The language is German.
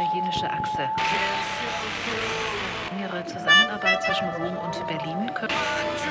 Deutsch-Italienische Achse. Engere Zusammenarbeit zwischen Rom und Berlin könnte